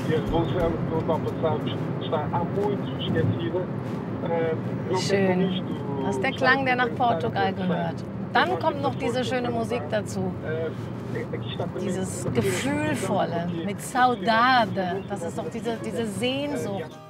Jerusalem, como nós passamos, está há muito esquecida. Schön. Das ist der Klang, der nach Portugal gehört. Dann kommt noch diese schöne Musik dazu. Dieses Gefühlvolle mit Saudade. Das ist doch diese Sehnsucht.